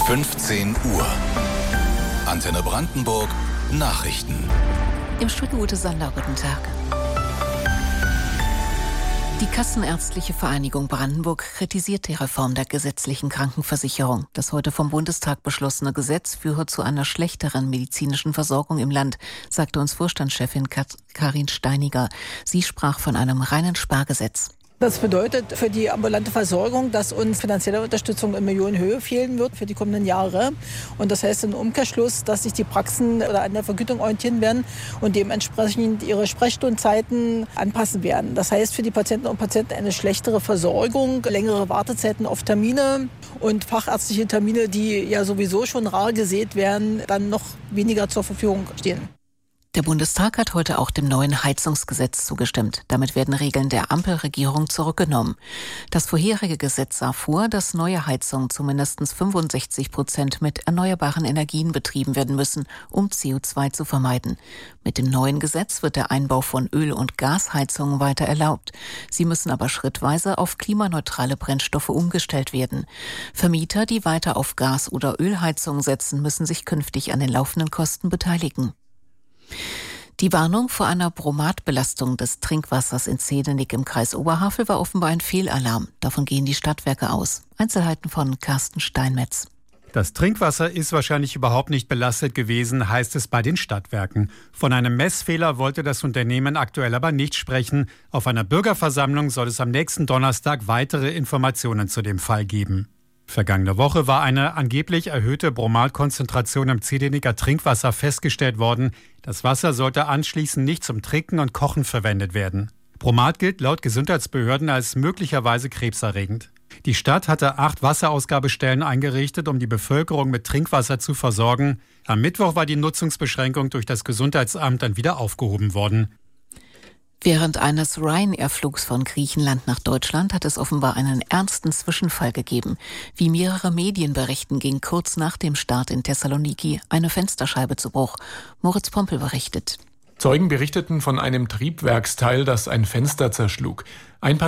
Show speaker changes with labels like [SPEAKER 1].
[SPEAKER 1] 15 Uhr. Antenne Brandenburg Nachrichten.
[SPEAKER 2] Im Studio Ute Sander, guten Tag. Die Kassenärztliche Vereinigung Brandenburg kritisiert die Reform der gesetzlichen Krankenversicherung. Das heute vom Bundestag beschlossene Gesetz führe zu einer schlechteren medizinischen Versorgung im Land, sagte uns Vorstandschefin Karin Steiniger. Sie sprach von einem reinen Spargesetz.
[SPEAKER 3] Das bedeutet für die ambulante Versorgung, dass uns finanzielle Unterstützung in Millionenhöhe fehlen wird für die kommenden Jahre. Und das heißt im Umkehrschluss, dass sich die Praxen an der Vergütung orientieren werden und dementsprechend ihre Sprechstundenzeiten anpassen werden. Das heißt für die Patienten und Patienten eine schlechtere Versorgung, längere Wartezeiten auf Termine und fachärztliche Termine, die ja sowieso schon rar gesät werden, dann noch weniger zur Verfügung stehen.
[SPEAKER 2] Der Bundestag hat heute auch dem neuen Heizungsgesetz zugestimmt. Damit werden Regeln der Ampelregierung zurückgenommen. Das vorherige Gesetz sah vor, dass neue Heizungen zu mindestens 65% mit erneuerbaren Energien betrieben werden müssen, um CO2 zu vermeiden. Mit dem neuen Gesetz wird der Einbau von Öl- und Gasheizungen weiter erlaubt. Sie müssen aber schrittweise auf klimaneutrale Brennstoffe umgestellt werden. Vermieter, die weiter auf Gas- oder Ölheizungen setzen, müssen sich künftig an den laufenden Kosten beteiligen. Die Warnung vor einer Bromatbelastung des Trinkwassers in Zehdenick im Kreis Oberhavel war offenbar ein Fehlalarm. Davon gehen die Stadtwerke aus. Einzelheiten von Carsten Steinmetz.
[SPEAKER 4] Das Trinkwasser ist wahrscheinlich überhaupt nicht belastet gewesen, heißt es bei den Stadtwerken. Von einem Messfehler wollte das Unternehmen aktuell aber nicht sprechen. Auf einer Bürgerversammlung soll es am nächsten Donnerstag weitere Informationen zu dem Fall geben. Vergangene Woche war eine angeblich erhöhte Bromatkonzentration im Zehdenicker Trinkwasser festgestellt worden. Das Wasser sollte anschließend nicht zum Trinken und Kochen verwendet werden. Bromat gilt laut Gesundheitsbehörden als möglicherweise krebserregend. Die Stadt hatte 8 Wasserausgabestellen eingerichtet, um die Bevölkerung mit Trinkwasser zu versorgen. Am Mittwoch war die Nutzungsbeschränkung durch das Gesundheitsamt dann wieder aufgehoben worden.
[SPEAKER 2] Während eines Ryanair-Flugs von Griechenland nach Deutschland hat es offenbar einen ernsten Zwischenfall gegeben. Wie mehrere Medien berichten, ging kurz nach dem Start in Thessaloniki eine Fensterscheibe zu Bruch. Moritz Pompel berichtet.
[SPEAKER 5] Zeugen berichteten von einem Triebwerksteil, das ein Fenster zerschlug. Ein